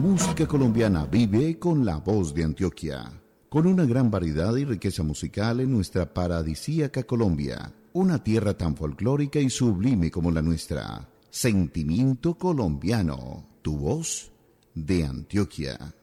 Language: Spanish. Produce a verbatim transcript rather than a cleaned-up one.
música colombiana vive con la voz de Antioquia. Con una gran variedad y riqueza musical en nuestra paradisíaca Colombia, una tierra tan folclórica y sublime como la nuestra. Sentimiento colombiano, tu voz de Antioquia.